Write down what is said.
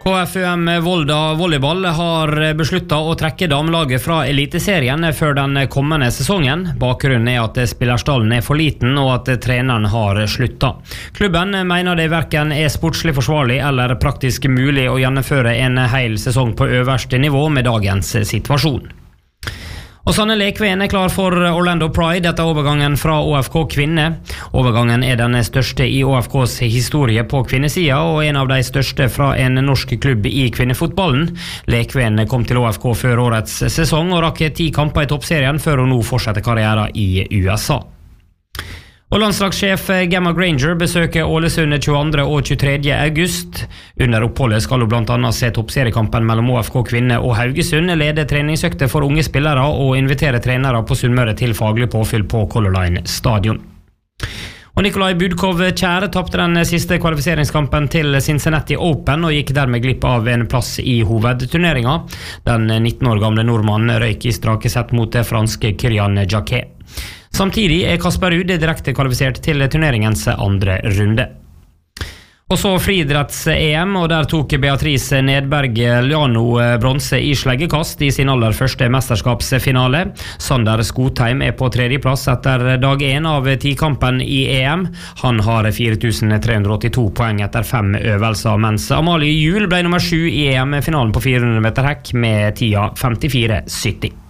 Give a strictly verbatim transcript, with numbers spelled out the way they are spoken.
K F U M Volda volleyball har besluttet å trekke damelaget fra eliteserien før den kommende sesongen. Bakgrunnen er at spillerstallen er for liten og at treneren har sluttet. Klubben mener det hverken er sportslig forsvarlig eller praktisk mulig å gjennomføre en hel sesong på øverste nivå med dagens situasjon. Og Sanne Lekven er klar for Orlando Pride etter overgangen fra O F K Kvinne. Overgangen er den største i O F Ks historie på kvinnesida, og en av de største fra en norsk klubb i kvinnefotballen. Lekven kom til O F K før årets sesong og rakk ti kamper i toppserien før hun nå fortsetter karrieren i U S A. Og landslagssjef Gemma Granger besøker Ålesund tjueandre og tjuetredje august. Under oppholdet skal hun blant annet se toppseriekampen mellom O F K Kvinne og Haugesund, lede treningsøkter for unge spillere og invitere trenere på Sunnmøre til faglig påfyll på Color Line stadion. Og Nikolai Budkov Kjær tapte den siste kvalifiseringskampen til Cincinnati Open og gikk dermed glipp av en plass i hovedturneringen. Den nitten år gamle nordmannen røyk i strake sett mot det franske Kylian Jacquet. Samtidig er Kasper Ruud direkte kvalifisert til turneringens andre runde. Og så friidretts-E M, og der tok Beatrice Nedberg Liano bronse i sleggekast i sin aller første mesterskapsfinale. Sander Skotheim er på tredjeplass etter dag én av tikampen i E M. Han har fire tusen tre hundre åttito poeng etter fem øvelser, mens Amalie Juel ble nummer sju i E M-finalen på fire hundre meter hekk med tida femtifire sytti.